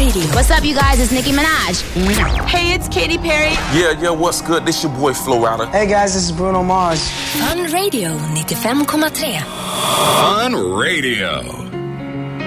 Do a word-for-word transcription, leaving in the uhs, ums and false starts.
Radio. What's up, you guys? It's Nicki Minaj. Hey, it's Katy Perry. Yeah, yeah, what's good? This your boy Flo Rida. Hey guys, this is Bruno Mars. Fun Radio ninety-fem komma tre. Fun Radio.